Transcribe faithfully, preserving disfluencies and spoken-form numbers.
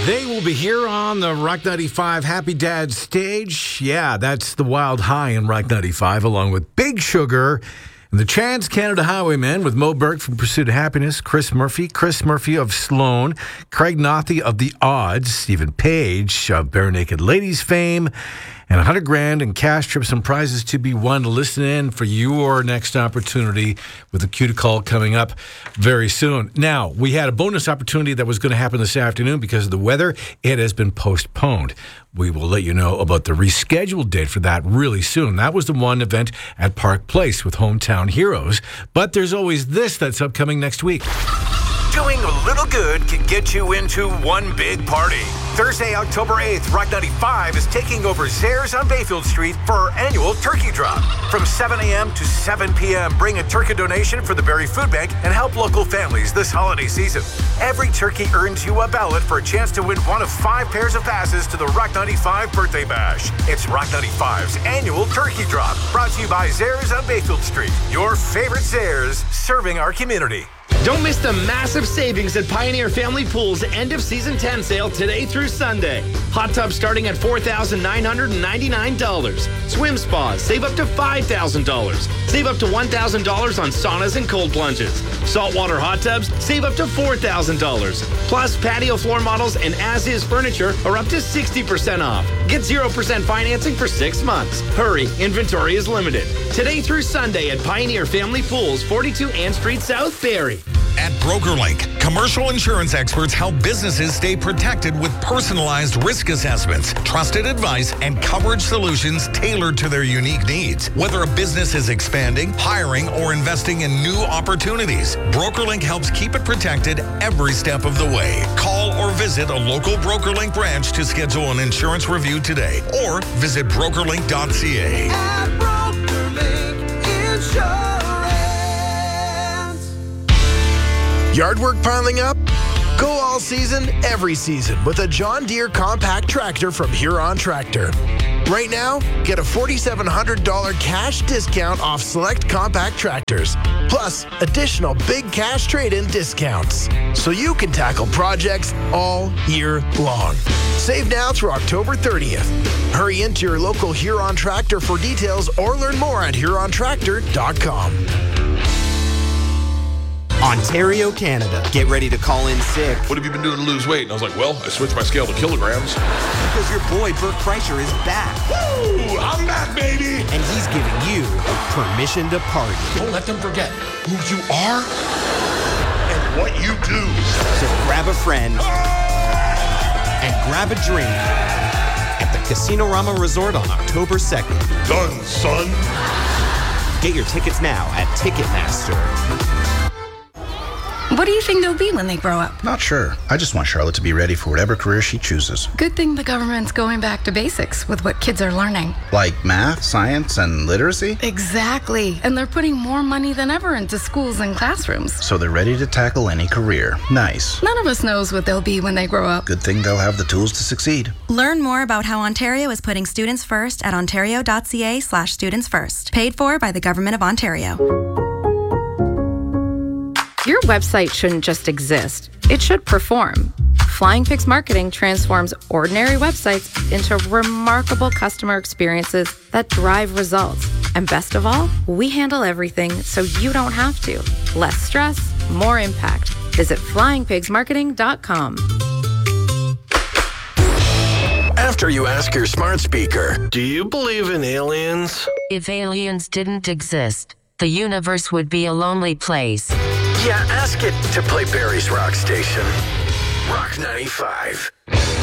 They will be here on the Rock ninety-five Happy Dad stage. Yeah, that's the Wild High in Rock ninety-five, along with Big Sugar and the Trans Canada Highwaymen with Mo Burke from Pursuit of Happiness, Chris Murphy, Chris Murphy of Sloan, Craig Nothy of The Odds, Stephen Page of Bare Naked Ladies fame, and one hundred grand in cash, trips, and prizes to be won. Listen in for your next opportunity with the Cue to Call coming up very soon. Now, we had a bonus opportunity that was going to happen this afternoon because of the weather. It has been postponed. We will let you know about the rescheduled date for that really soon. That was the one event at Park Place with Hometown Heroes. But there's always this that's upcoming next week. Doing a little good can get you into one big party. Thursday, October eighth, Rock ninety-five is taking over Zehrs on Bayfield Street for our annual turkey drop. From seven a.m. to seven p.m., bring a turkey donation for the Barrie Food Bank and help local families this holiday season. Every turkey earns you a ballot for a chance to win one of five pairs of passes to the Rock ninety-five Birthday Bash. It's Rock ninety-five's annual turkey drop, brought to you by Zehrs on Bayfield Street. Your favorite Zehrs, serving our community. Don't miss the massive savings at Pioneer Family Pool's end of season ten sale today through Sunday. Hot tubs starting at four thousand nine hundred ninety-nine dollars. Swim spas save up to five thousand dollars. Save up to one thousand dollars on saunas and cold plunges. Saltwater hot tubs save up to four thousand dollars. Plus, patio floor models and as-is furniture are up to sixty percent off. Get zero percent financing for six months. Hurry, inventory is limited. Today through Sunday at Pioneer Family Pools, forty-two Ann Street South, Barrie. At BrokerLink, commercial insurance experts help businesses stay protected with personalized risk assessments, trusted advice, and coverage solutions tailored to their unique needs. Whether a business is expanding, hiring, or investing in new opportunities, BrokerLink helps keep it protected every step of the way. Call or visit a local BrokerLink branch to schedule an insurance review today, or visit broker link dot c a. At BrokerLink Insurance. Yard work piling up? Go all season, every season with a John Deere compact tractor from Huron Tractor. Right now, get a four thousand seven hundred dollars cash discount off select compact tractors, plus additional big cash trade-in discounts, so you can tackle projects all year long. Save now through October thirtieth. Hurry into your local Huron Tractor for details or learn more at huron tractor dot com. Ontario, Canada. Get ready to call in sick. What have you been doing to lose weight? And I was like, well, I switched my scale to kilograms. Because your boy, Bert Kreischer, is back. Woo! I'm back, baby! And he's giving you permission to party. Don't let them forget who you are and what you do. So grab a friend and grab a drink at the Casino Rama Resort on October second. Done, son. Get your tickets now at Ticketmaster. What do you think they'll be when they grow up? Not sure. I just want Charlotte to be ready for whatever career she chooses. Good thing the government's going back to basics with what kids are learning. Like math, science, and literacy? Exactly. And they're putting more money than ever into schools and classrooms. So they're ready to tackle any career. Nice. None of us knows what they'll be when they grow up. Good thing they'll have the tools to succeed. Learn more about how Ontario is putting students first at ontario dot c a slash students first. Paid for by the Government of Ontario. Your website shouldn't just exist. It should perform. Flying Pigs Marketing transforms ordinary websites into remarkable customer experiences that drive results. And best of all, we handle everything so you don't have to. Less stress, more impact. Visit flying pigs marketing dot com. After you ask your smart speaker, do you believe in aliens? If aliens didn't exist, the universe would be a lonely place. Yeah, ask it to play Barrie's Rock Station. Rock ninety-five.